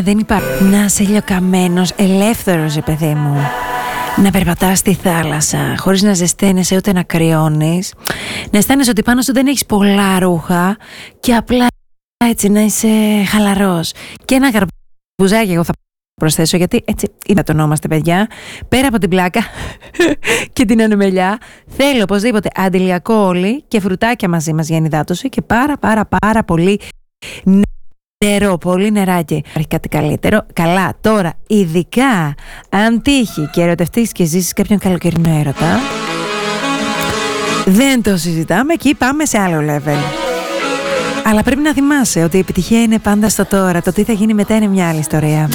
Ναι, δεν υπάρχει. Να είσαι ηλιοκαμένος, ελεύθερος, παιδί μου. Να περπατάς στη θάλασσα, χωρίς να ζεσταίνεσαι ούτε να κρυώνεις. Να αισθάνεσαι ότι πάνω σου δεν έχεις πολλά ρούχα και απλά έτσι να είσαι χαλαρός. Και ένα καρπουζάκι εγώ θα προσθέσω, γιατί έτσι υδατωνόμαστε, παιδιά. Πέρα από την πλάκα και την ανεμελιά, θέλω οπωσδήποτε αντιλιακό όλι και φρουτάκια μαζί μας για ενυδάτωση και πάρα πολύ νερό, πολύ νεράκι. Υπάρχει κάτι καλύτερο? Καλά, τώρα, ειδικά αν τύχει και ερωτευτείς και ζήσεις κάποιον καλοκαιρινό έρωτα, δεν το συζητάμε, εκεί πάμε σε άλλο level. Αλλά πρέπει να θυμάσαι ότι η επιτυχία είναι πάντα στο τώρα. Το τι θα γίνει μετά είναι μια άλλη ιστορία.